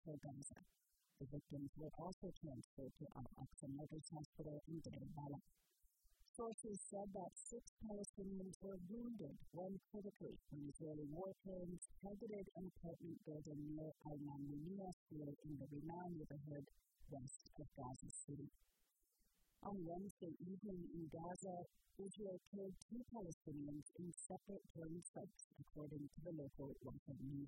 for Gaza. The victims were also transferred to Al-Aqsa Medical Hospital in Deir Bala. Sources said that 6 Palestinians were wounded, one critically, when Israeli warplanes targeted an apartment building near Al-Mamounia School in the Rimah neighborhood west of Gaza City. On Wednesday evening in Gaza, Israel killed 2 Palestinians in separate drone strikes, according to the local Wafa news